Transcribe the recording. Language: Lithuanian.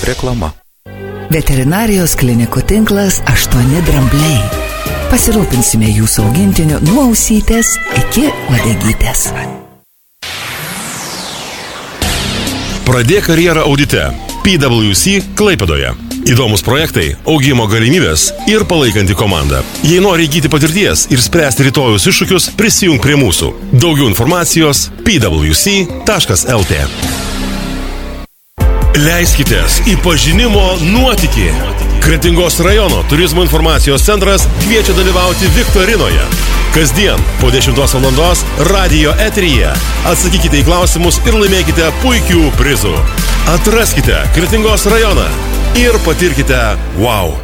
Reklama. Veterinarijos klinikų tinklas 8 drambliai. Pasirūpinsime jūsų augintiniu nuo ausytės iki uodegytės. Pradėk karjerą audite. PwC Klaipėdoje. Įdomus projektai, augimo galimybės ir palaikanti komanda. Jei nori įgyti patirties ir spręsti rytojus iššūkius, prisijung prie mūsų. Daugiau informacijos pwc.lt. Leiskitės į pažinimo nuotykį. Kretingos rajono turizmo informacijos centras kviečia dalyvauti viktorinoje. Kasdien po 10 valandos radijo eteryje. Atsakykite į klausimus ir laimėkite puikių prizų. Atraskite Kretingos rajoną ir patirkite wow.